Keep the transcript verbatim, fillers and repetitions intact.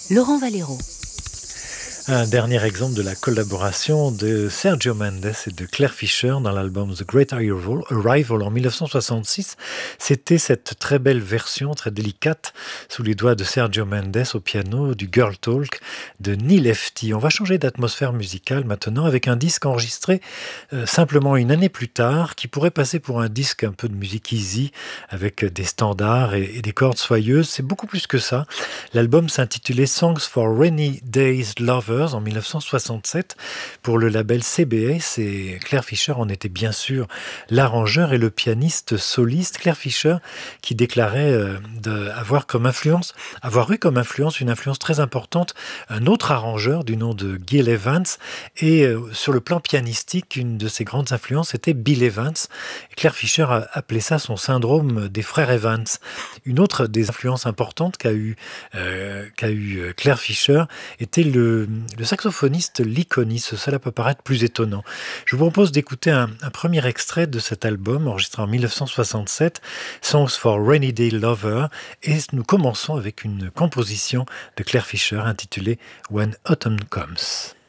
Laurent Valero. Un dernier exemple de la collaboration de Sergio Mendes et de Claire Fischer dans l'album The Great Arrival Arrival en mille neuf cent soixante-six. C'était cette très belle version, très délicate, sous les doigts de Sergio Mendes au piano, du Girl Talk de Neil Lefty. On va changer d'atmosphère musicale maintenant avec un disque enregistré euh, simplement une année plus tard, qui pourrait passer pour un disque un peu de musique easy, avec des standards et, et des cordes soyeuses. C'est beaucoup plus que ça. L'album s'intitulait Songs for Rainy Days Lovers en mille neuf cent soixante-sept pour le label C B S, et Claire Fischer en était bien sûr l'arrangeur et le pianiste soliste. Claire Fischer qui déclarait euh, de avoir comme influence, avoir eu comme influence une influence très importante un autre arrangeur du nom de Gil Evans, et euh, sur le plan pianistique, une de ses grandes influences était Bill Evans. Et Claire Fischer a appelé ça son syndrome des frères Evans. Une autre des influences importantes qu'a eu, euh, qu'a eu Claire Fischer était le, le saxophoniste Lee Konitz. Cela peut paraître plus étonnant. Je vous propose d'écouter un, un premier extrait de cet album enregistré en mille neuf cent soixante-sept, Songs for Rainy Day Lover, et nous commençons avec une composition de Claire Fischer intitulée When Autumn Comes.